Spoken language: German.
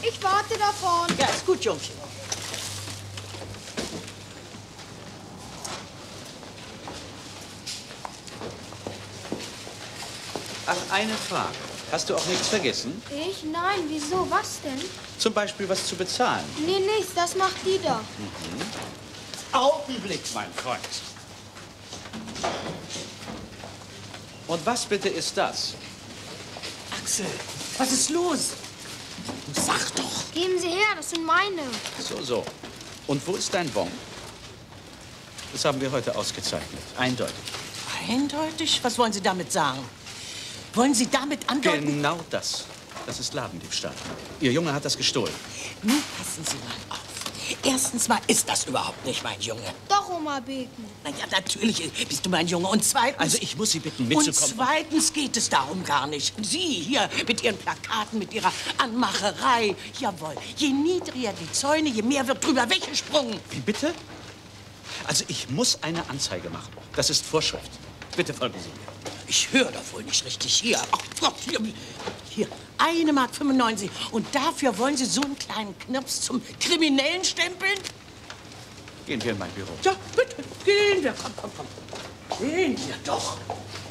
Ich warte davon. Ja, ist gut, Jungchen. Ach, eine Frage. Hast du auch nichts vergessen? Ich? Nein, wieso? Was denn? Zum Beispiel was zu bezahlen. Nee, nichts, das macht die da. Augenblick, mein Freund. Und was bitte ist das? Axel, was ist los? Sag doch. Geben Sie her, das sind meine. So. Und wo ist dein Bon? Das haben wir heute ausgezeichnet. Eindeutig. Eindeutig? Was wollen Sie damit sagen? Wollen Sie damit andeuten? Genau das. Das ist Ladendiebstahl. Ihr Junge hat das gestohlen. Nun passen Sie mal auf. Erstens mal ist das überhaupt nicht mein Junge. Doch, Oma Beken. Na ja, natürlich bist du mein Junge. Und zweitens... Also ich muss Sie bitten, mitzukommen. Und zweitens geht es darum gar nicht. Sie hier mit Ihren Plakaten, mit Ihrer Anmacherei. Jawohl, je niedriger die Zäune, je mehr wird drüber weggesprungen. Wie bitte? Also ich muss eine Anzeige machen. Das ist Vorschrift. Bitte folgen Sie mir. Ich höre doch wohl nicht richtig. Hier, ach Gott, hier, 1,95 Mark. Und dafür wollen Sie so einen kleinen Knirps zum Kriminellen stempeln? Gehen wir in mein Büro. Ja, bitte, gehen wir. Komm. Gehen wir doch.